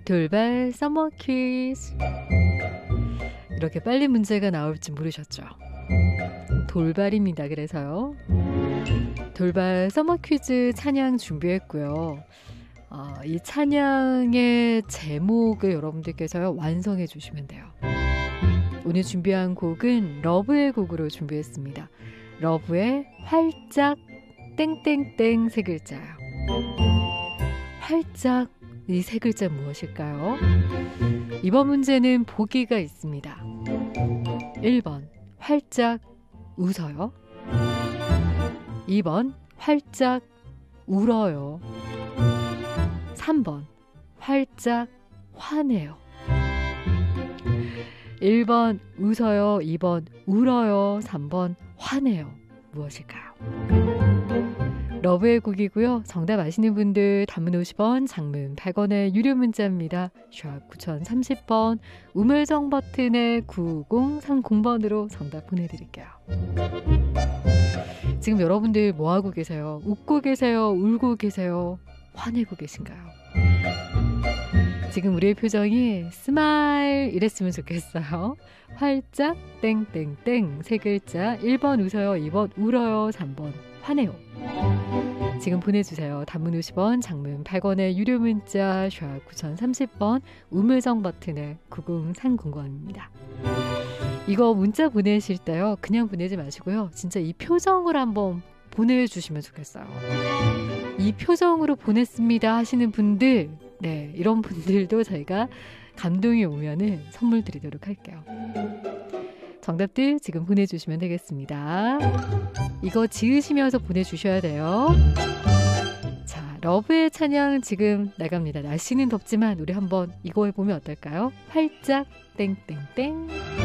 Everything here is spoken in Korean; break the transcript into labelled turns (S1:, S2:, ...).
S1: 돌발 서머 퀴즈. 이렇게 빨리 문제가 나올 줄 모르셨죠? 돌발입니다. 그래서요. 돌발 서머 퀴즈 찬양 준비했고요. 이 찬양의 제목을 여러분들께서요 완성해 주시면 돼요. 오늘 준비한 곡은 러브의 곡으로 준비했습니다. 러브의 활짝 땡땡땡 세 글자요. 활짝, 이 세 글자 무엇일까요? 이번 문제는 보기가 있습니다. 1번 활짝 웃어요. 2번 활짝 울어요. 3번 활짝 화내요. 1번 웃어요. 2번 울어요. 3번 화내요. 무엇일까요? 러브의 곡이고요. 정답 아시는 분들 단문 50원, 장문 100원의 유료 문자입니다. 샵 9030번, 우물정 버튼에 9030번으로 정답 보내드릴게요. 지금 여러분들 뭐하고 계세요? 웃고 계세요? 울고 계세요? 화내고 계신가요? 지금 우리의 표정이 스마일 이랬으면 좋겠어요. 활짝 땡땡땡 세 글자. 1번 웃어요. 2번 울어요. 3번 화내요. 지금 보내주세요. 단문 50원, 장문 100원의 유료 문자 샵 9030번, 우물정 버튼에 9030번입니다. 이거 문자 보내실 때요. 그냥 보내지 마시고요. 진짜 이 표정을 한번 보내주시면 좋겠어요. 이 표정으로 보냈습니다 하시는 분들, 네, 이런 분들도 저희가 감동이 오면은 선물 드리도록 할게요. 정답들 지금 보내주시면 되겠습니다. 이거 지으시면서 보내주셔야 돼요. 자, 러브의 찬양 지금 나갑니다. 날씨는 덥지만 우리 한번 이거 해보면 어떨까요? 활짝 땡땡땡.